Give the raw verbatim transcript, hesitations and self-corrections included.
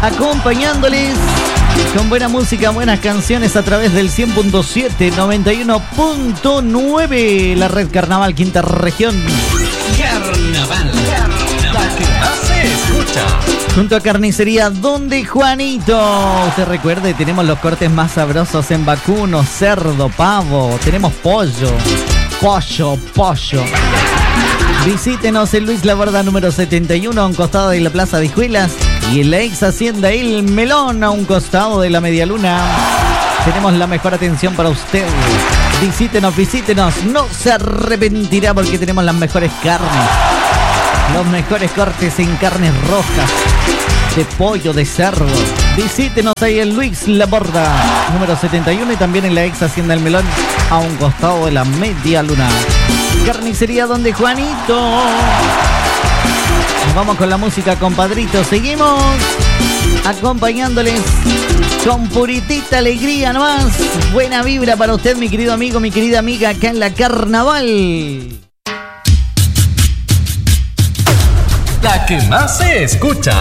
acompañándoles con buena música, buenas canciones a través del cien punto siete, noventa y uno punto nueve, la red Carnaval Quinta Región. Carnaval, Carnaval, la que más se escucha. Junto a Carnicería Donde Juanito. Usted recuerde, tenemos los cortes más sabrosos en vacuno, cerdo, pavo, tenemos pollo, pollo, pollo. Visítenos en Luis Laborda número setenta y uno, a un costado de la Plaza de Hijuelas, y en la ex Hacienda El Melón, a un costado de la Medialuna. Tenemos la mejor atención para usted. Visítenos, visítenos, no se arrepentirá porque tenemos las mejores carnes, los mejores cortes en carnes rojas, de pollo, de cerdo. Visítenos ahí en Luis Laborda número setenta y uno, y también en la ex Hacienda El Melón, a un costado de la Medialuna. Carnicería Donde Juanito. Nos vamos con la música, compadrito. Seguimos acompañándoles con puritita alegría nomás. Buena vibra para usted, mi querido amigo, mi querida amiga, acá en la Carnaval. La que más se escucha.